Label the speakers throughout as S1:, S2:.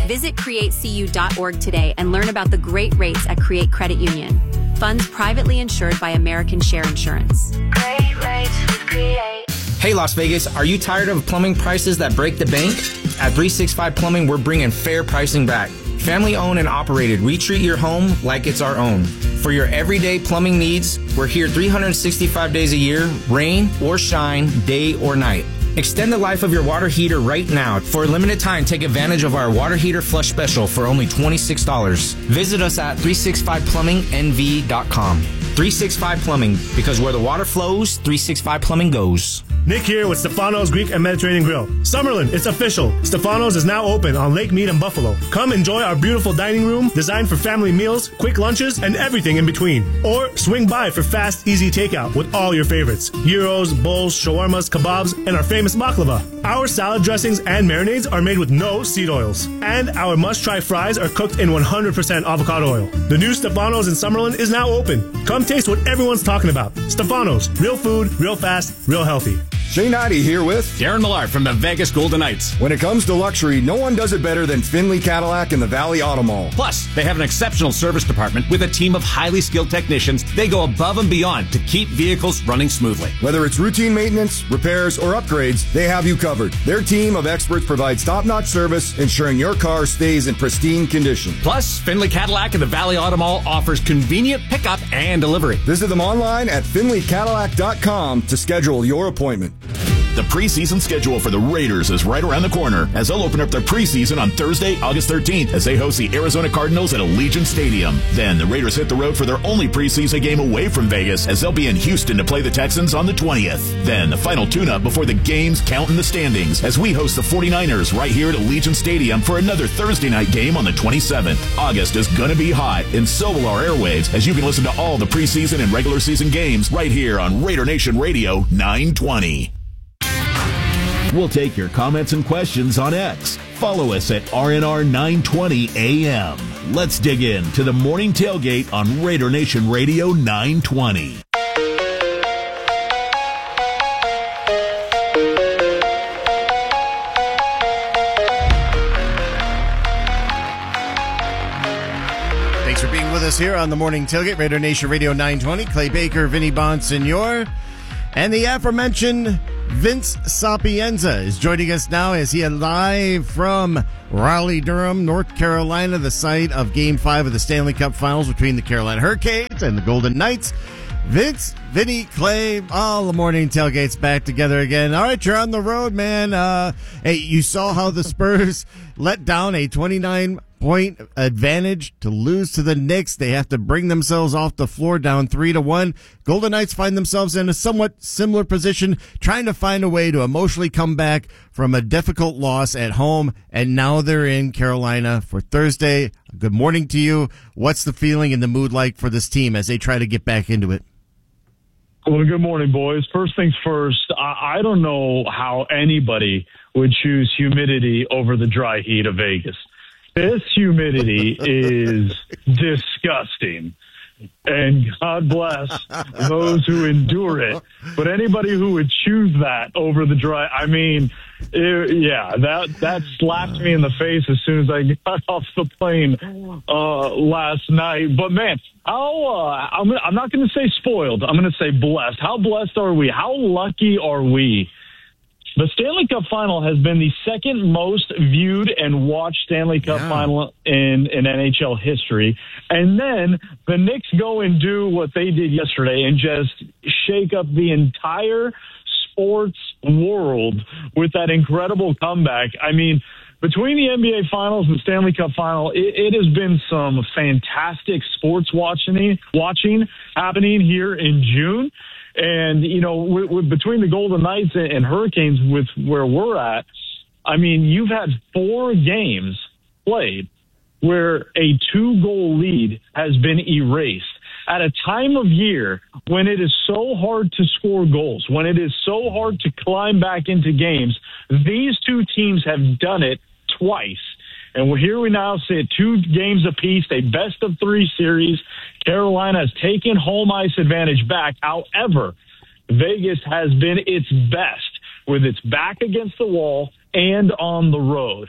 S1: Visit createcu.org today and learn about the great rates at Create Credit Union. Funds privately insured by American Share Insurance.
S2: Great rates with Create.
S3: Hey Las Vegas, are you tired of plumbing prices that break the bank? At 365 Plumbing, we're bringing fair pricing back. Family owned and operated, we treat your home like it's our own. For your everyday plumbing needs, we're here 365 days a year, rain or shine, day or night. Extend the life of your water heater right now. For a limited time, take advantage of our water heater flush special for only $26. Visit us at 365plumbingnv.com. 365 Plumbing, because where the water flows, 365 Plumbing goes.
S4: Nick here with Stefano's Greek and Mediterranean Grill. Summerlin, it's official. Stefano's is now open on Lake Mead and Buffalo. Come enjoy our beautiful dining room designed for family meals, quick lunches, and everything in between. Or swing by for fast, easy takeout with all your favorites. Gyros, bowls, shawarmas, kebabs, and our famous baklava. Our salad dressings and marinades are made with no seed oils. And our must-try fries are cooked in 100% avocado oil. The new Stefano's in Summerlin is now open. Come taste what everyone's talking about. Stefano's, real food, real fast, real healthy.
S5: Shane Ivey here with
S6: Darren Millard from the Vegas Golden Knights.
S5: When it comes to luxury, no one does it better than Finley Cadillac and the Valley Auto Mall.
S6: Plus, they have an exceptional service department with a team of highly skilled technicians. They go above and beyond to keep vehicles running smoothly.
S5: Whether it's routine maintenance, repairs, or upgrades, they have you covered. Their team of experts provides top-notch service, ensuring your car stays in pristine condition.
S6: Plus, Finley Cadillac and the Valley Auto Mall offers convenient pickup and delivery.
S5: Visit them online at finleycadillac.com to schedule your appointment.
S7: The preseason schedule for the Raiders is right around the corner as they'll open up their preseason on Thursday, August 13th as they host the Arizona Cardinals at Allegiant Stadium. Then the Raiders hit the road for their only preseason game away from Vegas as they'll be in Houston to play the Texans on the 20th. Then the final tune-up before the games count in the standings as we host the 49ers right here at Allegiant Stadium for another Thursday night game on the 27th. August is going to be hot, and so will our airwaves as you can listen to all the preseason and regular season games right here on Raider Nation Radio 920.
S8: We'll take your comments and questions on X. Follow us at RNR 920 AM. Let's dig in to the morning tailgate on Raider Nation Radio 920.
S9: Thanks for being with us here on the morning tailgate, Raider Nation Radio 920. Clay Baker, Vinny Bonsignor, and the aforementioned Vince Sapienza is joining us now as he is live from Raleigh-Durham, North Carolina, the site of Game 5 of the Stanley Cup Finals between the Carolina Hurricanes and the Golden Knights. Vince, Vinny, Clay, all the morning tailgates back together again. All right, you're on the road, man. Hey, you saw how the Spurs let down a 29-point advantage to lose to the Knicks. They have to bring themselves off the floor down 3-1. Golden Knights find themselves in a somewhat similar position, trying to find a way to emotionally come back from a difficult loss at home, and now they're in Carolina for Thursday. Good morning to you. What's the feeling and the mood like for this team as they try to get back into it?
S10: Well, good morning, boys. First things first, I don't know how anybody would choose humidity over the dry heat of Vegas. This humidity is disgusting, and God bless those who endure it. But anybody who would choose that over the dry, I mean, that slapped me in the face as soon as I got off the plane last night. But man, I'm not going to say spoiled. I'm going to say blessed. How blessed are we? How lucky are we? The Stanley Cup Final has been the second most viewed and watched Stanley Cup Final in NHL history. And then the Knicks go and do what they did yesterday and just shake up the entire sports world with that incredible comeback. I mean, between the NBA Finals and Stanley Cup Final, it has been some fantastic sports watching happening here in June. And, you know, between the Golden Knights and Hurricanes with where we're at, I mean, you've had 4 games played where a 2-goal lead has been erased at a time of year when it is so hard to score goals, when it is so hard to climb back into games. These two teams have done it twice. And here we now sit 2 games apiece, a best-of-3 series. Carolina has taken home ice advantage back. However, Vegas has been its best with its back against the wall and on the road.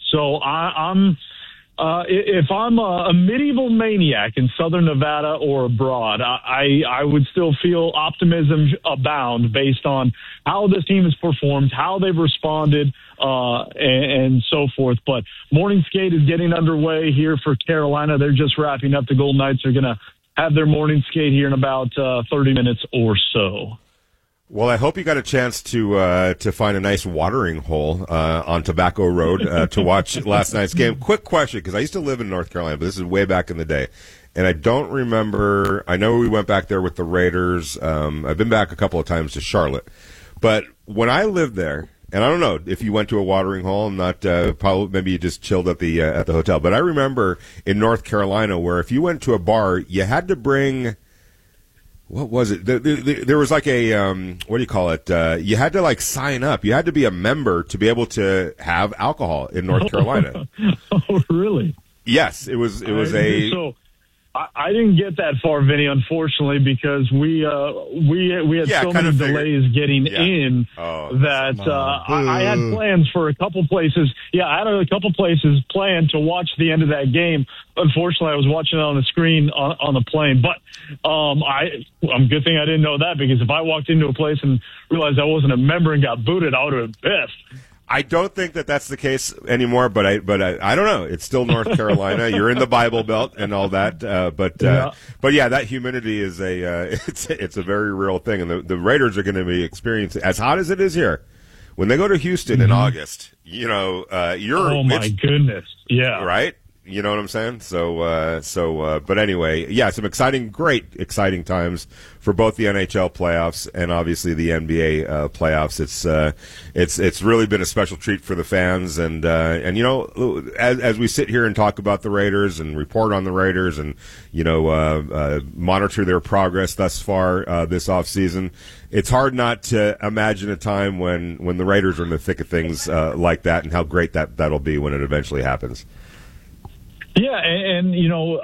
S10: So I'm if I'm a medieval maniac in Southern Nevada or abroad, I would still feel optimism abound based on how this team has performed, how they've responded, and so forth. But morning skate is getting underway here for Carolina. They're just wrapping up. The Golden Knights are going to have their morning skate here in about 30 minutes or so.
S11: Well, I hope you got a chance to find a nice watering hole on Tobacco Road to watch last night's game. Quick question, because I used to live in North Carolina, but this is way back in the day, and I don't remember. I know we went back there with the Raiders. I've been back a couple of times to Charlotte, but when I lived there, and I don't know if you went to a watering hole, not probably maybe you just chilled at the hotel, but I remember in North Carolina where if you went to a bar, you had to bring. What was it? There was like a, what do you call it? You had to like sign up. You had to be a member to be able to have alcohol in North Carolina.
S10: Oh, really?
S11: Yes, it was a.
S10: So I didn't get that far, Vinny, unfortunately, because we had so many delays getting in that I had plans for a couple places. Yeah, I had a couple places planned to watch the end of that game. Unfortunately, I was watching it on the screen on the plane. But I'm good thing I didn't know that, because if I walked into a place and realized I wasn't a member and got booted, I would have been pissed.
S11: I don't think that that's the case anymore, but I don't know. It's still North Carolina. You're in the Bible Belt and all that, but yeah, that humidity is it's a very real thing, and the Raiders are going to be experiencing, as hot as it is here, when they go to Houston in August. You know,
S10: oh my goodness, yeah,
S11: right. You know what I'm saying? But anyway, yeah, some great exciting times for both the NHL playoffs and obviously the NBA playoffs. It's really been a special treat for the fans, and you know, as we sit here and talk about the Raiders and report on the Raiders and you know monitor their progress thus far this off season, it's hard not to imagine a time when the Raiders are in the thick of things like that, and how great that'll be when it eventually happens.
S10: Yeah, and you know,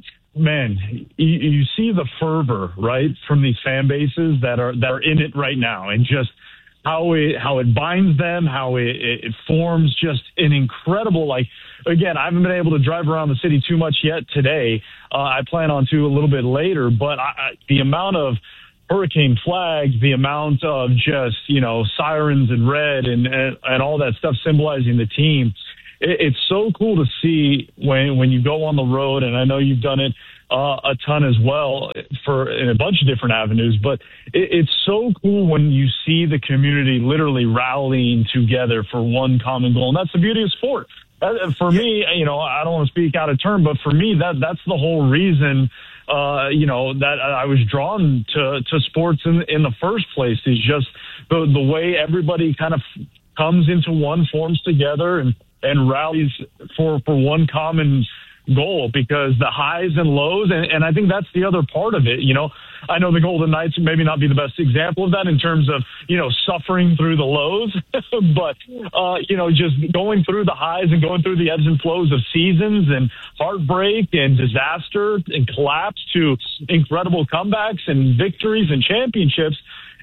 S10: man, you see the fervor, right, from these fan bases that are in it right now, and just how it binds them, how it forms just an incredible, like, again, I haven't been able to drive around the city too much yet today. I plan on to a little bit later, but the amount of hurricane flags, the amount of just, you know, sirens and red and all that stuff symbolizing the team. It's so cool to see when you go on the road, and I know you've done it a ton as well in a bunch of different avenues, but it's so cool when you see the community literally rallying together for one common goal, and that's the beauty of sport. For me, you know, I don't want to speak out of turn, but for me, that's the whole reason, you know, that I was drawn to sports in the first place, is just the way everybody kind of comes into one, forms together, and rallies for one common goal, because the highs and lows, and I think that's the other part of it. You know, I know the Golden Knights maybe not be the best example of that in terms of, you know, suffering through the lows, but, you know, just going through the highs and going through the ebbs and flows of seasons and heartbreak and disaster and collapse to incredible comebacks and victories and championships.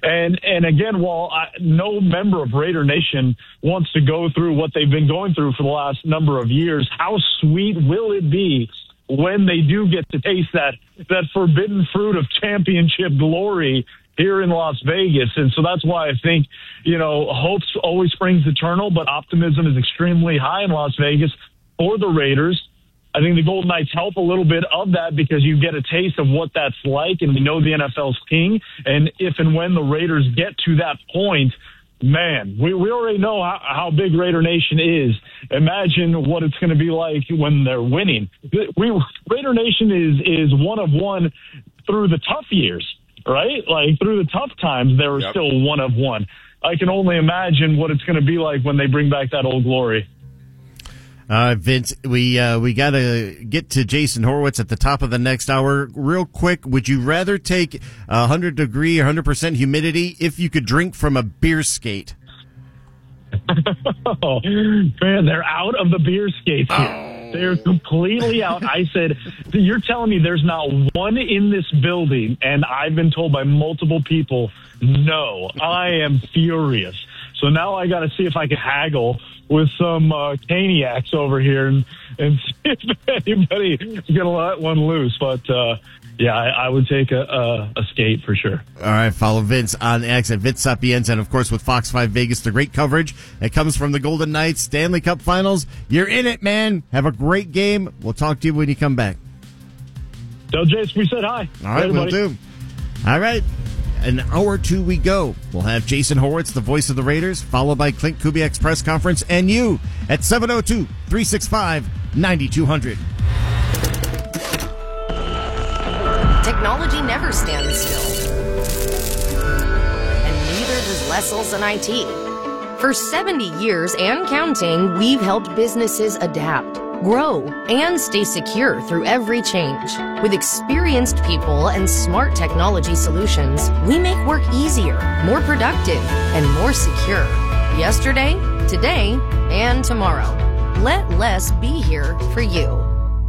S10: And again, while no member of Raider Nation wants to go through what they've been going through for the last number of years, how sweet will it be when they do get to taste that forbidden fruit of championship glory here in Las Vegas? And so that's why I think, you know, hope always springs eternal, but optimism is extremely high in Las Vegas for the Raiders. I think the Golden Knights help a little bit of that, because you get a taste of what that's like, and we know the NFL's king. And if and when the Raiders get to that point, man, we already know how big Raider Nation is. Imagine what it's going to be like when they're winning. Raider Nation is one of one through the tough years, right? Like through the tough times, they were still one of one. I can only imagine what it's going to be like when they bring back that old glory.
S9: Vince, we got to get to Jason Horowitz at the top of the next hour. Real quick, would you rather take 100-degree or 100% humidity if you could drink from a beer skate?
S10: Oh, man, they're out of the beer skates here. They're completely out. I said, you're telling me there's not one in this building, and I've been told by multiple people, no. I am furious. So now I got to see if I can haggle with some Caniacs over here and see if anybody is going to let one loose. But, yeah, I would take a skate for sure.
S9: All right, follow Vince on X at Vince Sapienza, and of course with Fox 5 Vegas, the great coverage that comes from the Golden Knights Stanley Cup Finals. You're in it, man. Have a great game. We'll talk to you when you come back.
S10: Tell Jace we said hi.
S9: All right, we'll do. All right. An hour or two we go. We'll have Jason Horwitz, the voice of the Raiders, followed by Clint Kubiak's press conference, and you at 702-365-9200.
S12: Technology never stands still. And neither does Lessels and IT. For 70 years and counting, we've helped businesses adapt, grow, and stay secure through every change. With experienced people and smart technology solutions, we make work easier, more productive, and more secure. Yesterday, today, and tomorrow. Let Less be here for you.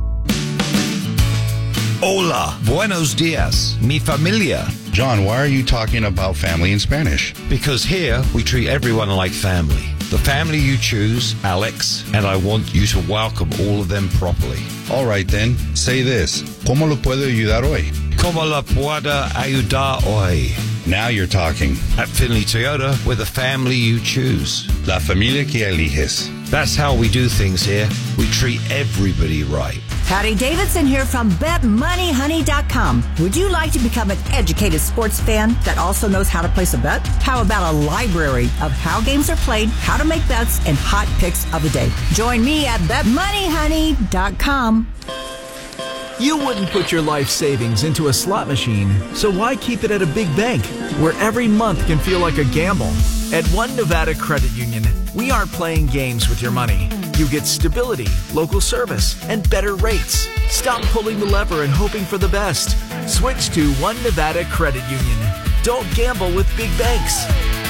S13: Hola, buenos dias, mi familia.
S14: John, why are you talking about family in Spanish?
S13: Because here we treat everyone like family. The family you choose, Alex, and I want you to welcome all of them properly.
S14: All right then, say this. ¿Cómo lo puedo ayudar hoy?
S13: ¿Cómo la puedo ayudar hoy?
S14: Now you're talking.
S13: At Finley Toyota, we're the family you choose.
S14: La familia que eliges.
S13: That's how we do things here. We treat everybody right.
S15: Patty Davidson here from BetMoneyHoney.com. Would you like to become an educated sports fan that also knows how to place a bet? How about a library of how games are played, how to make bets, and hot picks of the day? Join me at BetMoneyHoney.com.
S16: You wouldn't put your life savings into a slot machine, so why keep it at a big bank where every month can feel like a gamble? At One Nevada Credit Union, we aren't playing games with your money. You get stability, local service, and better rates. Stop pulling the lever and hoping for the best. Switch to One Nevada Credit Union. Don't gamble with big banks.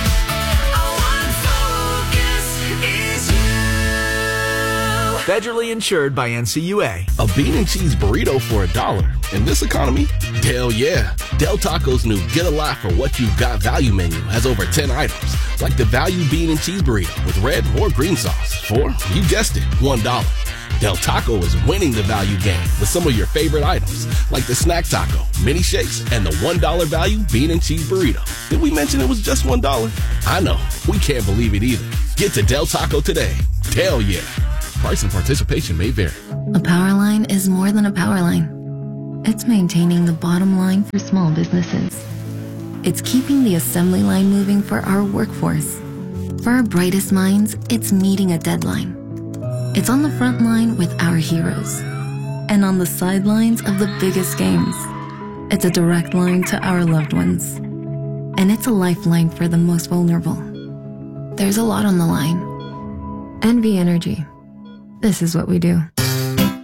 S16: Federally insured by NCUA.
S17: A bean and cheese burrito for $1. In this economy? Hell yeah. Del Taco's new Get a Lot for What You've Got value menu has over 10 items, like the value bean and cheese burrito with red or green sauce for, you guessed it, $1. Del Taco is winning the value game with some of your favorite items, like the snack taco, mini shakes, and the $1 value bean and cheese burrito. Did we mention it was just $1? I know. We can't believe it either. Get to Del Taco today. Hell yeah. Price and participation may vary.
S18: A power line is more than a power line. It's maintaining the bottom line for small businesses. It's keeping the assembly line moving for our workforce. For our brightest minds, it's meeting a deadline. It's on the front line with our heroes. And on the sidelines of the biggest games. It's a direct line to our loved ones. And it's a lifeline for the most vulnerable. There's a lot on the line. NV Energy. This is what we do.